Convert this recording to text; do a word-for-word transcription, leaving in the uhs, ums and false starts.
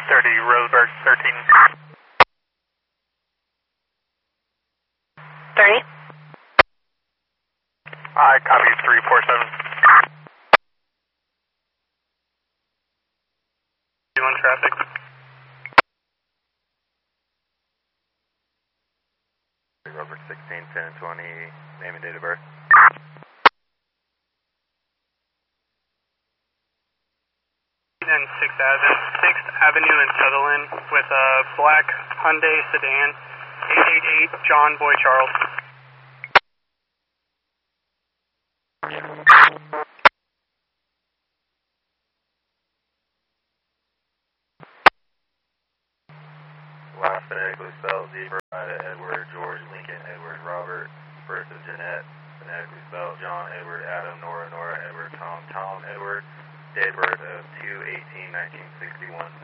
thirty, Roseburg, thirteen. thirty? I copy three four seven. On traffic. Roseburg sixteen, ten and twenty, name and date of birth. And sixth Avenue, sixth Avenue in Sutherland with a black Hyundai sedan, eight eight eight John Boy Charles. Last phonetically spelled, Zebra, Ida, Edward, George, Lincoln, Edward, Robert, first is Jeanette, phonetically spelled, John, Edward, Adam, Nora, Nora, Edward, Tom, Tom, Edward, date of birth of two eighteen nineteen sixty-one.